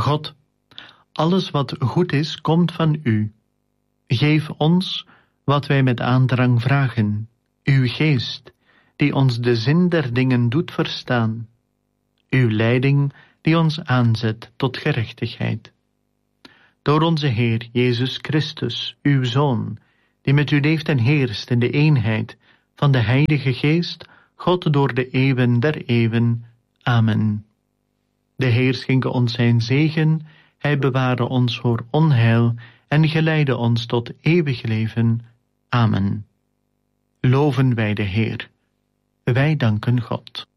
God, alles wat goed is, komt van u. Geef ons wat wij met aandrang vragen, uw geest, die ons de zin der dingen doet verstaan, uw leiding, die ons aanzet tot gerechtigheid. Door onze Heer Jezus Christus, uw Zoon, die met u leeft en heerst in de eenheid van de Heilige Geest, God door de eeuwen der eeuwen. Amen. De Heer schenke ons zijn zegen, hij beware ons voor onheil en geleide ons tot eeuwig leven. Amen. Loven wij de Heer. Wij danken God.